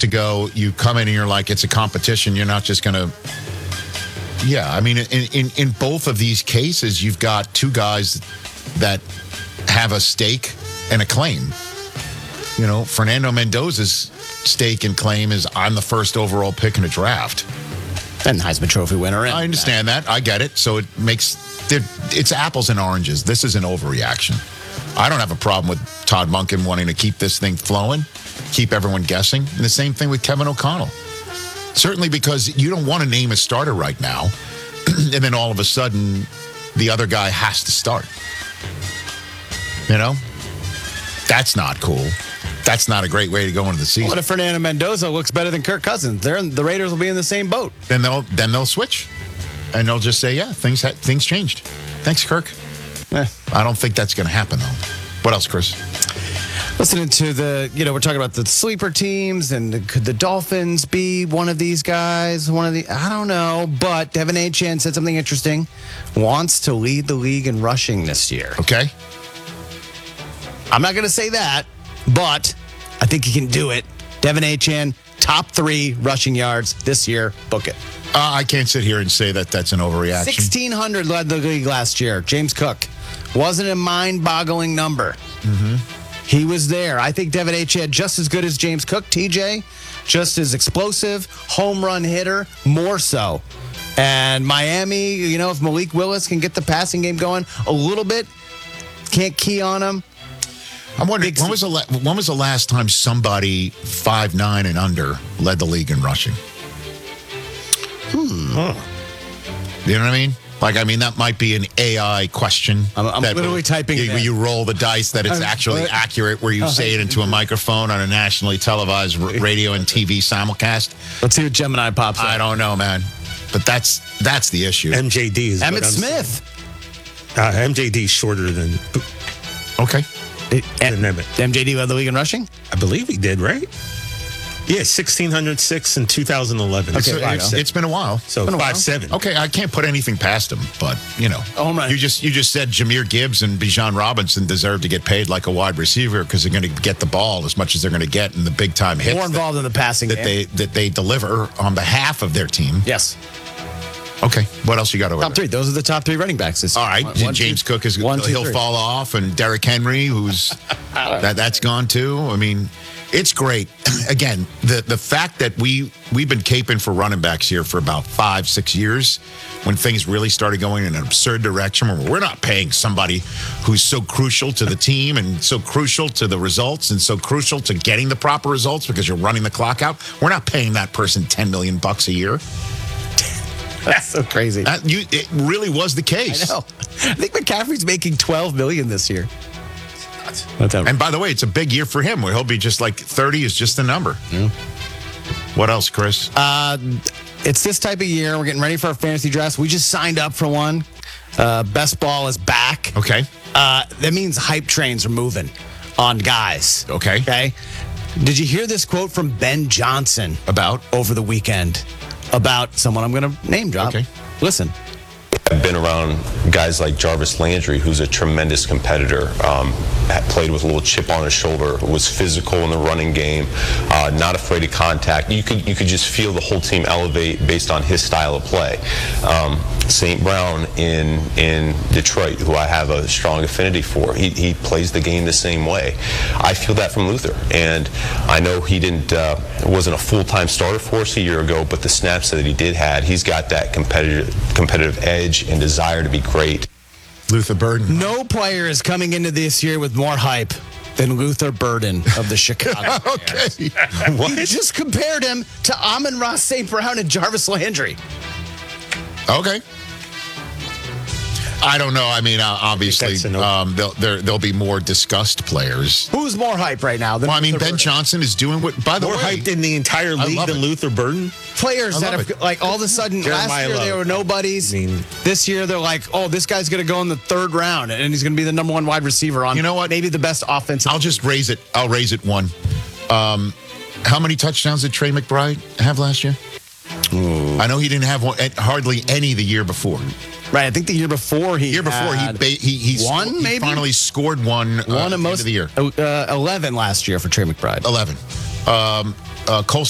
to go. You come in and you're like, it's a competition. You're not just going to. Yeah, I mean, in both of these cases, you've got two guys that have a stake and a claim. You know, Fernando Mendoza's stake and claim is I'm the first overall pick in a draft. And Heisman Trophy winner. I understand that. I get it. So it's apples and oranges. This is an overreaction. I don't have a problem with Todd Monken wanting to keep this thing flowing, keep everyone guessing. And the same thing with Kevin O'Connell. Certainly because you don't want to name a starter right now, and then all of a sudden the other guy has to start. You know? That's not cool. That's not a great way to go into the season. What if Fernando Mendoza looks better than Kirk Cousins? The Raiders will be in the same boat. Then they'll switch, and they'll just say, "Yeah, things changed." Thanks, Kirk. I don't think that's going to happen though. What else, Chris? Listening to we're talking about the sleeper teams, and could the Dolphins be one of these guys? I don't know, but Devin Achane said something interesting. Wants to lead the league in rushing this year. Okay. I'm not going to say that, but I think he can do it. Devin Achane, top 3 rushing yards this year. Book it. I can't sit here and say that that's an overreaction. 1,600 led the league last year. James Cook. Wasn't a mind-boggling number. Mm-hmm. He was there. I think Devin Achane just as good as James Cook. TJ, just as explosive, home run hitter, more so. And Miami, if Malik Willis can get the passing game going a little bit, can't key on him. I'm wondering, when was the last time somebody 5'9" and under led the league in rushing? You know what I mean? That might be an AI question. I'm literally typing it. You roll the dice that it's actually accurate, where you say it into a microphone on a nationally televised radio and TV simulcast. Let's see what Gemini pops up. I don't know, man. But that's the issue. MJD is Emmitt Smith. MJD is shorter than... Okay. MJD led the league in rushing? I believe he did, right? Yeah, 1,606 in 2011. Okay, it's been a while. So 5'7". Okay, I can't put anything past him, but Oh, my. you just said Jahmyr Gibbs and Bijan Robinson deserve to get paid like a wide receiver because they're going to get the ball as much as they're going to get in the big time hits. More involved in the passing game that they deliver on behalf of their team. Yes. Okay, what else you got over Top 3. Those are the top 3 running backs. All right, James Cook he'll fall off, and Derrick Henry, who's that's gone too. I mean, it's great. Again, the fact that we've been caping for running backs here for about 5-6 years, when things really started going in an absurd direction, where we're not paying somebody who's so crucial to the team and so crucial to the results and so crucial to getting the proper results because you're running the clock out. We're not paying that person $10 million a year. That's so crazy. It really was the case. I know. I think McCaffrey's making $12 million this year. And by the way, it's a big year for him, where he'll be just like 30 is just a number. Yeah. What else, Chris? It's this type of year. We're getting ready for our fantasy drafts. We just signed up for one. Best ball is back. Okay. That means hype trains are moving on guys. Okay. Did you hear this quote from Ben Johnson about over the weekend about someone I'm going to name drop? Okay. Listen. I've been around guys like Jarvis Landry, who's a tremendous competitor, played with a little chip on his shoulder, was physical in the running game, not afraid of contact. You could just feel the whole team elevate based on his style of play. St. Brown in Detroit, who I have a strong affinity for, he plays the game the same way. I feel that from Luther, and I know he wasn't a full-time starter for us a year ago, but the snaps that he did had, he's got that competitive edge and desire to be great. Luther Burden. No player is coming into this year with more hype than Luther Burden of the Chicago. Okay. What? He just compared him to Amon-Ra St. Brown and Jarvis Landry. Okay. I don't know. I mean, obviously, there'll be more discussed players. Who's more hype right now? Ben Johnson is doing what, by the way. More hyped in the entire league than Luther Burden? Players that have, all of a sudden, last year they were nobodies. This year they're like, oh, this guy's going to go in the 3rd round, and he's going to be the number 1 wide receiver on, maybe the best offensive. I'll just raise it. I'll raise it 1. How many touchdowns did Trey McBride have last year? Ooh. I know he didn't have hardly any the year before. Right, I think the year before he finally scored one at the end of the year. 11 last year for Trey McBride. 11. Cole